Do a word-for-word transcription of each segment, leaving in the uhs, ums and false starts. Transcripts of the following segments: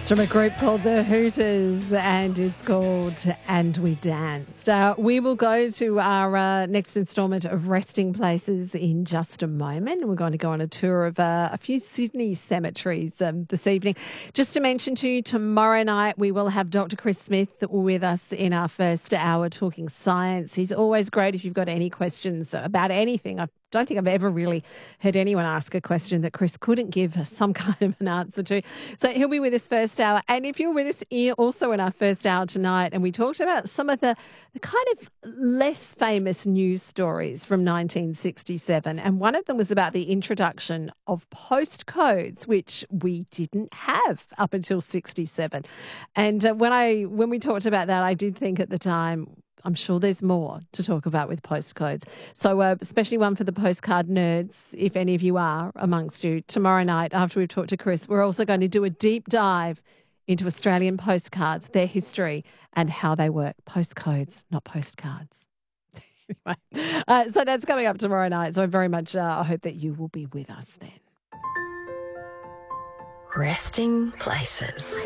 It's from a group called The Hooters, and it's called And We Danced. Uh, we will go to our uh, next instalment of Resting Places in just a moment. We're going to go on a tour of uh, a few Sydney cemeteries um, this evening. Just to mention to you, tomorrow night we will have Doctor Chris Smith with us in our first hour talking science. He's always great if you've got any questions about anything. I don't think I've ever really heard anyone ask a question that Chris couldn't give some kind of an answer to. So he'll be with us first hour. And if you're with us also in our first hour tonight, and we talked about some of the, the kind of less famous news stories from nineteen sixty-seven. And one of them was about the introduction of postcodes, which we didn't have up until sixty-seven. And uh, when I when we talked about that, I did think at the time, I'm sure there's more to talk about with postcodes. So uh, especially one for the postcard nerds, if any of you are amongst you. Tomorrow night, after we've talked to Chris, we're also going to do a deep dive into Australian postcards, their history and how they work. Postcodes, not postcards. Anyway, uh, so that's coming up tomorrow night. So I very much uh, I hope that you will be with us then. Resting Places.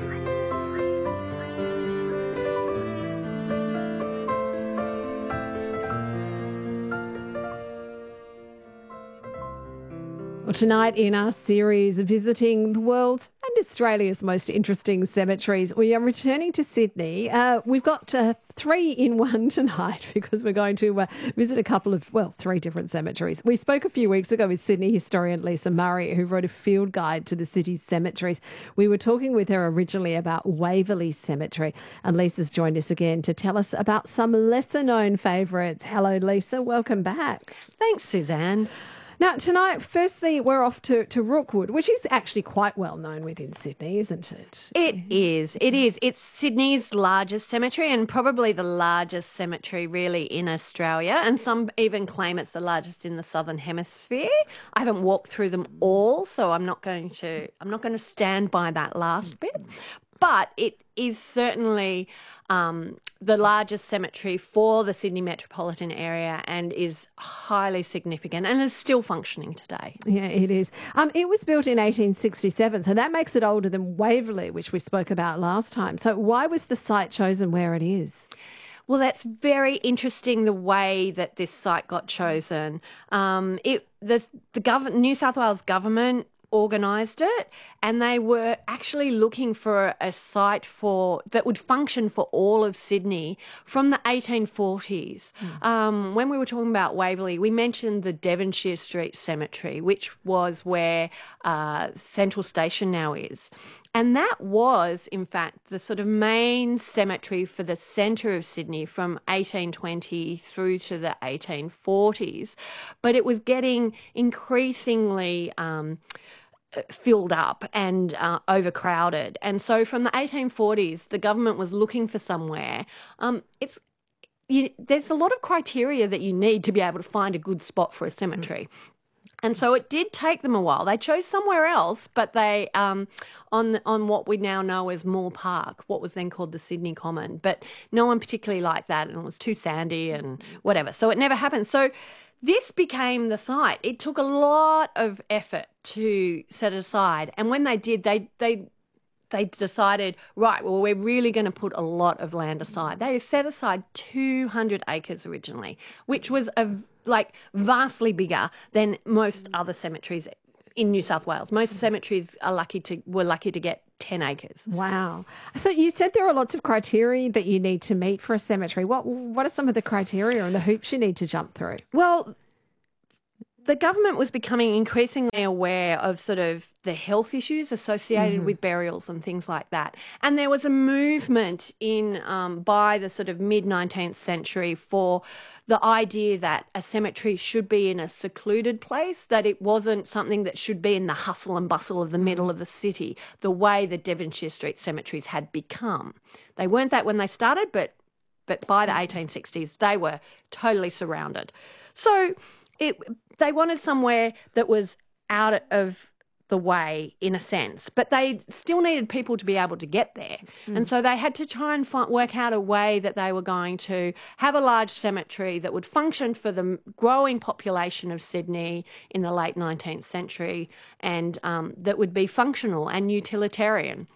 Well, tonight in our series visiting the world's and Australia's most interesting cemeteries, we are returning to Sydney. Uh, we've got uh, three in one tonight because we're going to uh, visit a couple of, well, three different cemeteries. We spoke a few weeks ago with Sydney historian Lisa Murray, who wrote a field guide to the city's cemeteries. We were talking with her originally about Waverley Cemetery, and Lisa's joined us again to tell us about some lesser-known favourites. Hello, Lisa. Welcome back. Thanks, Suzanne. Now, tonight, firstly, we're off to, to Rookwood, which is actually quite well known within Sydney, isn't it? It is. It is. It's Sydney's largest cemetery and probably the largest cemetery really in Australia. And some even claim it's the largest in the Southern Hemisphere. I haven't walked through them all, so I'm not going to, I'm not going to stand by that last bit. But it is certainly um, the largest cemetery for the Sydney metropolitan area and is highly significant and is still functioning today. Yeah, it is. Um, it was built in eighteen sixty-seven, so that makes it older than Waverley, which we spoke about last time. So why was the site chosen where it is? Well, that's very interesting, the way that this site got chosen. Um, it the, the gov- New South Wales government organised it, and they were actually looking for a site for that would function for all of Sydney from the eighteen forties. Mm. Um, when we were talking about Waverley, we mentioned the Devonshire Street Cemetery, which was where uh, Central Station now is. And that was, in fact, the sort of main cemetery for the centre of Sydney from eighteen twenty through to the eighteen forties. But it was getting increasingly um, filled up and uh, overcrowded. And so from the eighteen forties, the government was looking for somewhere. Um, it's, you, there's a lot of criteria that you need to be able to find a good spot for a cemetery. Mm. And so it did take them a while. They chose somewhere else, but they um, on on what we now know as Moore Park, what was then called the Sydney Common. But no one particularly liked that, and it was too sandy and whatever. So it never happened. So this became the site. It took a lot of effort to set it aside, and when they did, they they. They decided, right, well, we're really going to put a lot of land aside. They set aside two hundred acres originally, which was a, like vastly bigger than most other cemeteries in New South Wales. Most cemeteries are lucky to were lucky to get ten acres. Wow. So you said there are lots of criteria that you need to meet for a cemetery. What what are some of the criteria and the hoops you need to jump through? Well, the government was becoming increasingly aware of sort of the health issues associated mm-hmm. with burials and things like that. And there was a movement in um, by the sort of mid-nineteenth century for the idea that a cemetery should be in a secluded place, that it wasn't something that should be in the hustle and bustle of the middle of the city, the way the Devonshire Street cemeteries had become. They weren't that when they started, but but by the eighteen sixties, they were totally surrounded. So it, they wanted somewhere that was out of the way in a sense, but they still needed people to be able to get there. Mm. And so they had to try and find, work out a way that they were going to have a large cemetery that would function for the growing population of Sydney in the late nineteenth century and um, that would be functional and utilitarian.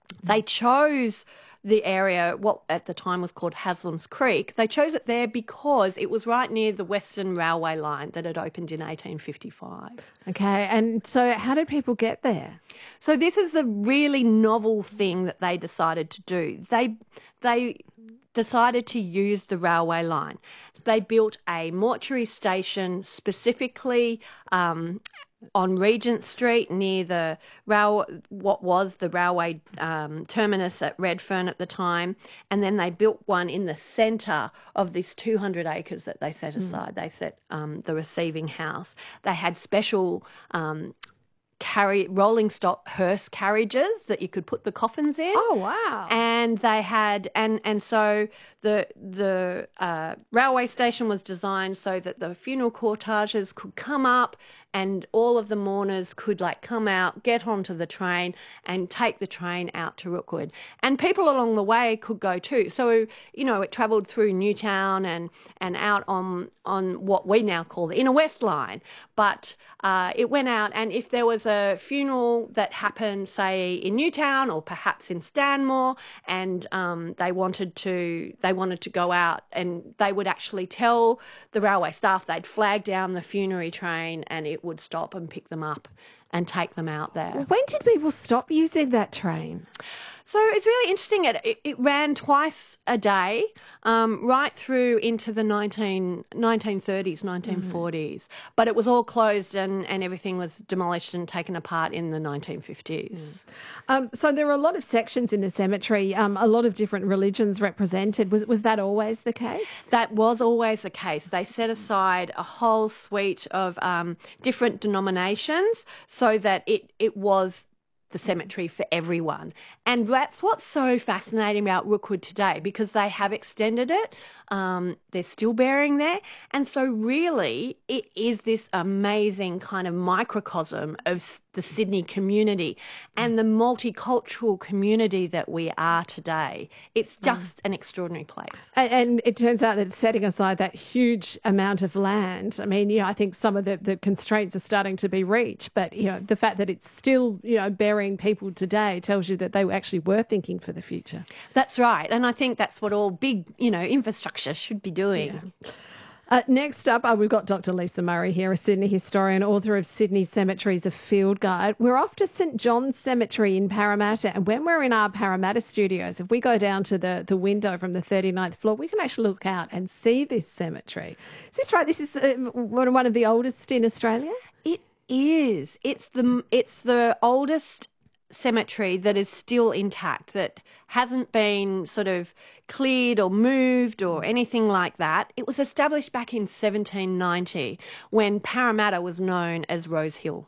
They chose the area, what at the time was called Haslam's Creek. They chose it there because it was right near the Western Railway line that had opened in eighteen fifty-five. Okay, and so how did people get there? So this is the really novel thing that they decided to do. They they decided to use the railway line. So they built a mortuary station specifically um, on Regent Street near the rail, what was the railway um, terminus at Redfern at the time, and then they built one in the centre of this two hundred acres that they set aside. Mm. They set um, the receiving house. They had special um, carry rolling stock hearse carriages that you could put the coffins in. Oh wow! And they had and and so the the uh, railway station was designed so that the funeral cortèges could come up and all of the mourners could like come out, get onto the train and take the train out to Rookwood. And people along the way could go too. So, you know, it travelled through Newtown and, and out on on what we now call the Inner West Line. But uh, it went out, and if there was a funeral that happened, say, in Newtown or perhaps in Stanmore, and um, they wanted to they wanted to go out, and they would actually tell the railway staff, they'd flag down the funerary train and it would stop and pick them up and take them out there. When did people stop using that train? So it's really interesting. It, it, it ran twice a day, um, right through into the nineteen, nineteen thirties, nineteen forties. Mm. But it was all closed and, and everything was demolished and taken apart in the nineteen fifties. Mm. Um, so there are a lot of sections in the cemetery, um, a lot of different religions represented. Was, was that always the case? That was always the case. They set aside a whole suite of um, different denominations so that it, it was the cemetery for everyone. And that's what's so fascinating about Rookwood today, because they have extended it. Um, they're still burying there. And so really it is this amazing kind of microcosm of the Sydney community and the multicultural community that we are today. It's just mm. an extraordinary place. And, and it turns out that setting aside that huge amount of land, I mean, you know, I think some of the, the constraints are starting to be reached, but, you know, the fact that it's still, you know, burying people today tells you that they actually were thinking for the future. That's right. And I think that's what all big, you know, infrastructure should be doing. Yeah. Uh, next up, uh, we've got Doctor Lisa Murray here, a Sydney historian, author of Sydney Cemeteries, a Field Guide. We're off to St John's Cemetery in Parramatta, and when we're in our Parramatta studios, if we go down to the, the window from the thirty-ninth floor, we can actually look out and see this cemetery. Is this right? This is uh, one of the oldest in Australia? It is. It's the it's the oldest cemetery that is still intact, that hasn't been sort of cleared or moved or anything like that. It was established back in seventeen ninety when Parramatta was known as Rose Hill.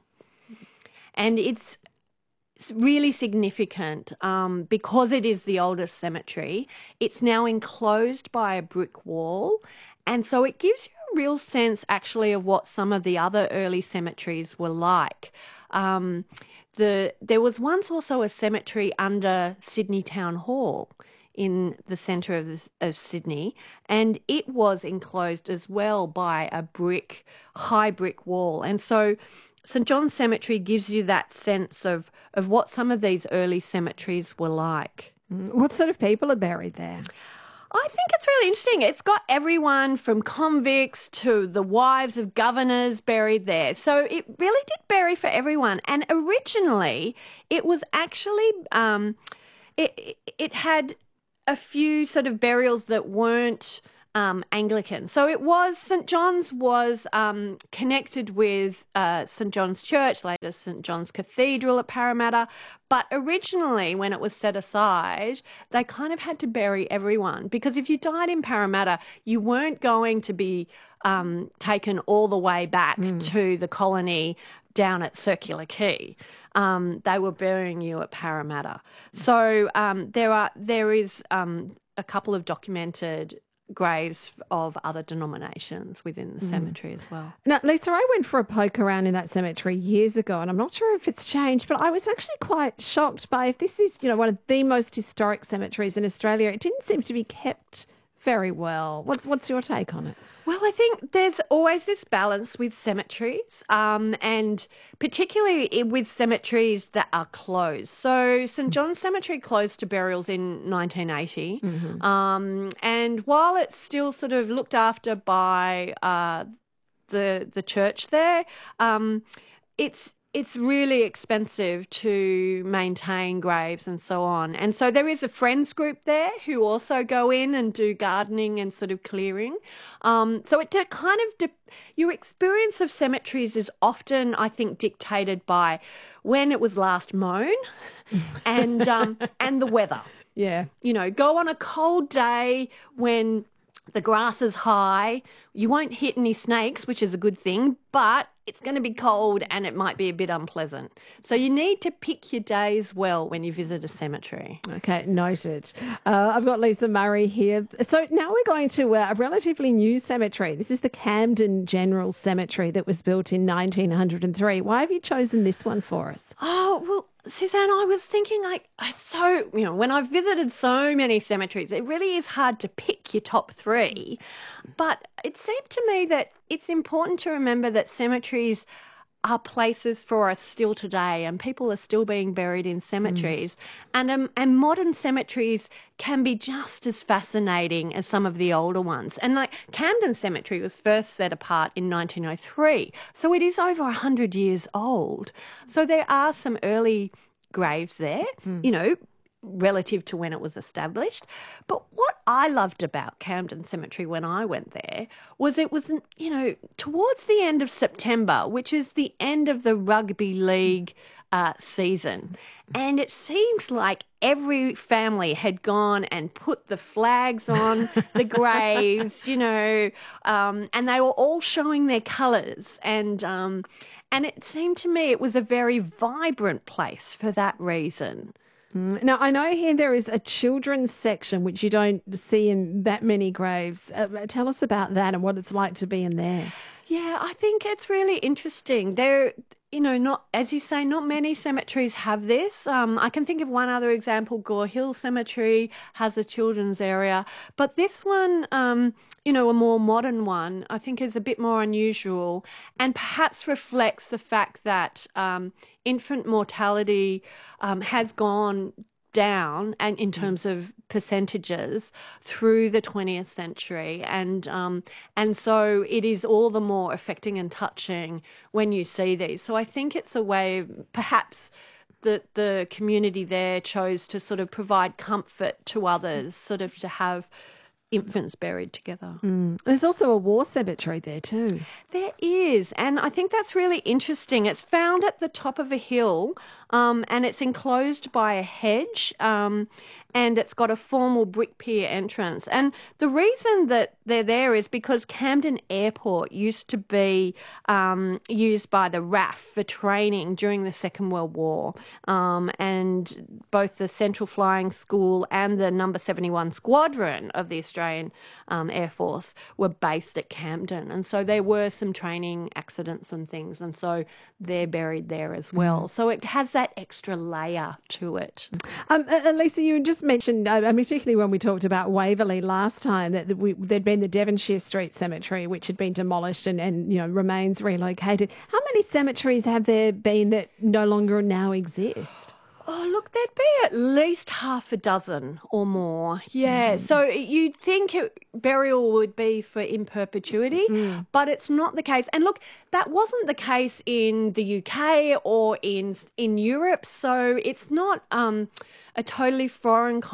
And it's really significant um, because it is the oldest cemetery. It's now enclosed by a brick wall, and so it gives you a real sense actually of what some of the other early cemeteries were like. Um, The there was once also a cemetery under Sydney Town Hall in the centre of, this, of Sydney, and it was enclosed as well by a brick, high brick wall. And so St John's Cemetery gives you that sense of, of what some of these early cemeteries were like. What sort of people are buried there? I think it's really interesting. It's got everyone from convicts to the wives of governors buried there. So it really did bury for everyone. And originally, it was actually, um, it, it had a few sort of burials that weren't Um, Anglican. So it was, St John's was um, connected with uh, St John's Church, later St John's Cathedral at Parramatta. But originally, when it was set aside, they kind of had to bury everyone, because if you died in Parramatta, you weren't going to be um, taken all the way back mm. to the colony down at Circular Quay. Um, they were burying you at Parramatta. So um, there are there is um, a couple of documented graves of other denominations within the mm. cemetery as well. Now, Lisa, I went for a poke around in that cemetery years ago, and I'm not sure if it's changed, but I was actually quite shocked by, if this is, you know, one of the most historic cemeteries in Australia, it didn't seem to be kept very well. What's what's your take on it? Well, I think there's always this balance with cemeteries, um, and particularly i- with cemeteries that are closed. So St John's Cemetery closed to burials in nineteen eighty, um, and while it's still sort of looked after by uh, the the church there, um, it's it's really expensive to maintain graves and so on. And so there is a friends group there who also go in and do gardening and sort of clearing. Um, so it de- kind of de- your experience of cemeteries is often, I think, dictated by when it was last mown and um, and the weather. Yeah. You know, go on a cold day when the grass is high. You won't hit any snakes, which is a good thing, but it's going to be cold and it might be a bit unpleasant. So you need to pick your days well when you visit a cemetery. Okay, noted. Uh, I've got Lisa Murray here. So now we're going to uh, a relatively new cemetery. This is the Camden General Cemetery that was built in nineteen oh three. Why have you chosen this one for us? Oh, well, Suzanne, I was thinking like, so, you know, when I've visited so many cemeteries, it really is hard to pick your top three. But it seemed to me that it's important to remember that cemeteries are places for us still today, and people are still being buried in cemeteries. Mm. And um, and modern cemeteries can be just as fascinating as some of the older ones. And like Camden Cemetery was first set apart in nineteen oh three, so it is over one hundred years old. So there are some early graves there, mm. you know, relative to when it was established. But what I loved about Camden Cemetery when I went there was it was, you know, towards the end of September, which is the end of the rugby league uh, season. And it seemed like every family had gone and put the flags on the graves, you know, um, and they were all showing their colours. And um, and it seemed to me it was a very vibrant place for that reason. Now, I know here there is a children's section, which you don't see in that many graves. Uh, tell us about that and what it's like to be in there. Yeah, I think it's really interesting. There, you know, not, as you say, not many cemeteries have this. Um, I can think of one other example. Gore Hill Cemetery has a children's area. But this one, um, you know, a more modern one, I think is a bit more unusual and perhaps reflects the fact that um, infant mortality um, has gone down and in terms of percentages through the twentieth century, and um, and so it is all the more affecting and touching when you see these. So I think it's a way, perhaps, that the community there chose to sort of provide comfort to others, sort of to have infants buried together. Mm. There's also a war cemetery there too. There is, and I think that's really interesting. It's found at the top of a hill, um, and it's enclosed by a hedge, um, and it's got a formal brick pier entrance. And the reason that they're there is because Camden Airport used to be um, used by the R A F for training during the Second World War, um, and both the Central Flying School and the Number seventy-one Squadron of the Australian um, Air Force were based at Camden. And so there were some training accidents and things, and so they're buried there as well. Mm. So it has that extra layer to it. Um, uh, Lisa, you just mentioned, uh, particularly when we talked about Waverley last time, that we, there'd been the Devonshire Street Cemetery, which had been demolished and, and you know remains relocated. How many cemeteries have there been that no longer now exist? Oh, look, there'd be at least half a dozen or more. Yeah. Mm. So you'd think it, burial would be for in perpetuity, mm. but it's not the case. And look, that wasn't the case in the U K or in in Europe. So it's not um, a totally foreign